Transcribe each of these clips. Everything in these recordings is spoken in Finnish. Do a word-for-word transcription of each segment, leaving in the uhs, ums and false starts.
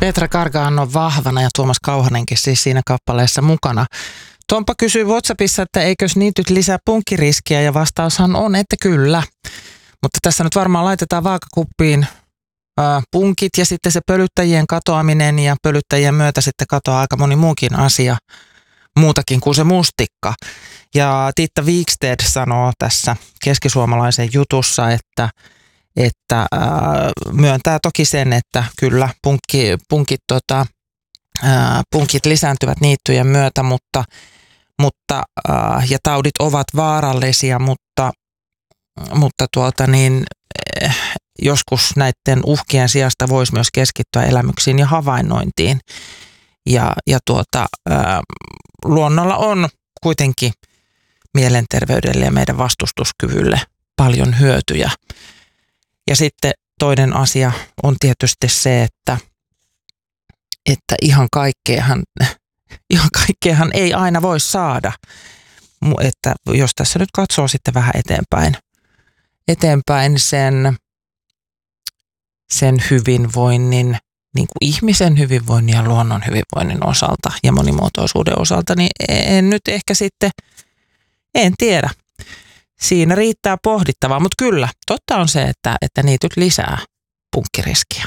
Petra Gargano vahvana ja Tuomas Kauhanenkin siis siinä kappaleessa mukana. Tompa kysyi WhatsAppissa, että eikös niityt lisää punkkiriskiä ja vastaushan on, että kyllä. Mutta tässä nyt varmaan laitetaan vaakakuppiin ää, punkit ja sitten se pölyttäjien katoaminen ja pölyttäjien myötä sitten katoaa aika moni muukin asia, muutakin kuin se mustikka. Ja Tiitta Wikstedt sanoo tässä keskisuomalaisen jutussa, että, että ää, myöntää toki sen, että kyllä punkki, punkit, tota, ää, punkit lisääntyvät niittyjen myötä, mutta, mutta, ää, ja taudit ovat vaarallisia, mutta, mutta tuota niin, eh, joskus näiden uhkien sijasta voisi myös keskittyä elämyksiin ja havainnointiin. Ja, ja tuota, ää, luonnolla on kuitenkin mielenterveydelle ja meidän vastustuskyvylle paljon hyötyjä. Ja sitten toinen asia on tietysti se, että, että ihan kaikkeahan, ihan kaikkeahan ei aina voi saada. Että jos tässä nyt katsoo sitten vähän eteenpäin, eteenpäin sen, sen hyvinvoinnin, niin kuin ihmisen hyvinvoinnin ja luonnon hyvinvoinnin osalta ja monimuotoisuuden osalta, niin en nyt ehkä sitten, en tiedä. Siinä riittää pohdittavaa, mutta kyllä, totta on se, että, että niityt lisää punkkiriskiä.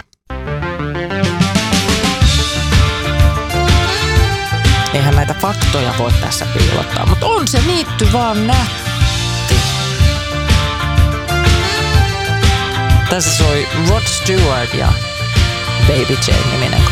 Eihän näitä faktoja voi tässä piilottaa, mutta on se niitty vaan nätti. Tässä soi Rod Stewart ja Baby Jane-niminen